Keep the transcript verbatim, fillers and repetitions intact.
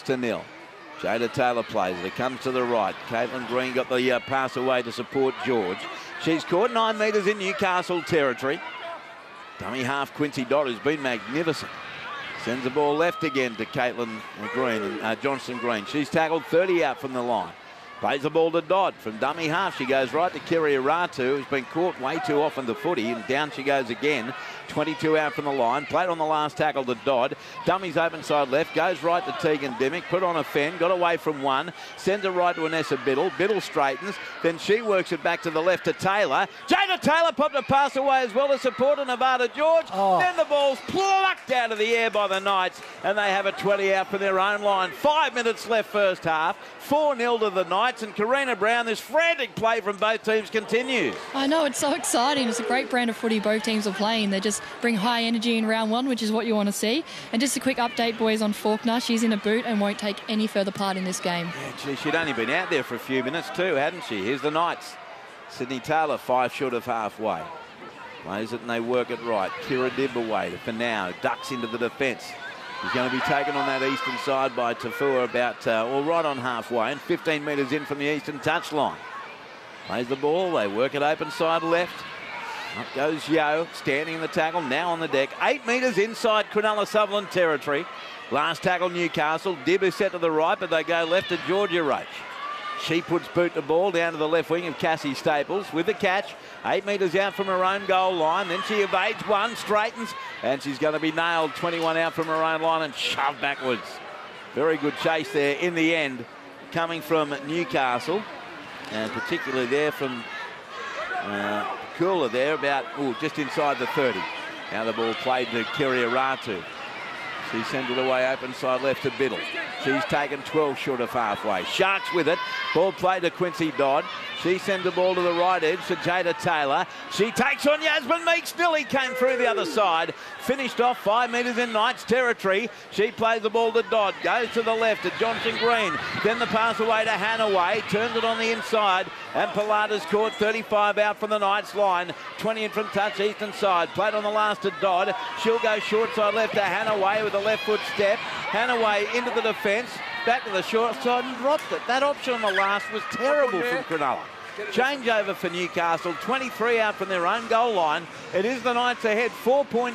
to nil. Jada Taylor plays it. It comes to the right. Caitlin Green got the uh, pass away to support George. She's caught nine metres in Newcastle territory. Dummy half Quincy Dodd, who's been magnificent. Sends the ball left again to Caitlin Green and uh, Johnson Green. She's tackled thirty out from the line. Plays the ball to Dodd from dummy half. She goes right to Kiri Aratu, who's been caught way too often the footy, and down she goes again. twenty-two out from the line. Played on the last tackle to Dodd. Dummies open side left. Goes right to Tegan Dimmick. Put on a fend. Got away from one. Sends it right to Anessa Biddle. Biddle straightens. Then she works it back to the left to Taylor. Jada Taylor popped a pass away as well to support Nevada George. Oh. Then the ball's plucked out of the air by the Knights, and they have a twenty out from their own line. Five minutes left first half. four nil to the Knights, and Karina Brown, this frantic play from both teams continues. I know, it's so exciting. It's a great brand of footy both teams are playing. They just bring high energy in round one, which is what you want to see. And just a quick update, boys, on Faulkner. She's in a boot and won't take any further part in this game. Yeah, gee, she'd only been out there for a few minutes too, hadn't she? Here's the Knights. Sydney Taylor, five short of halfway. Plays it and they work it right. Kira Dibb away for now. Ducks into the defence. He's going to be taken on that eastern side by Tafua about, uh, or right on halfway, and fifteen metres in from the eastern touchline. Plays the ball, they work it open side left. Up goes Yo, standing in the tackle, now on the deck. Eight metres inside Cronulla Sutherland territory. Last tackle Newcastle. Dibb is set to the right, but they go left to Georgia Roach. She puts boot the ball down to the left wing of Cassie Staples with the catch. Eight metres out from her own goal line. Then she evades one, straightens, and she's going to be nailed. twenty-one out from her own line and shoved backwards. Very good chase there in the end, coming from Newcastle, and particularly there from uh, Cooler there, about ooh, just inside the thirty. Now the ball played to Kiri Aratu. She sends it away open side left to Biddle. She's taken twelve short of halfway. Sharks with it. Ball played to Quincy Dodd. She sends the ball to the right edge to Jada Taylor. She takes on Yasmin Meeks. Nearly came through the other side. Finished off five metres in Knights territory. She plays the ball to Dodd. Goes to the left to Johnson Green. Then the pass away to Hanaway. Turns it on the inside. And Pilates caught thirty-five out from the Knights line. twenty in from touch eastern side. Played on the last to Dodd. She'll go short side left to Hanaway with a left foot step. Hanaway into the defence. Back to the short side and dropped it. That option on the last was terrible from Cronulla. Change over for Newcastle. twenty-three out from their own goal line. It is the Knights ahead. Four points.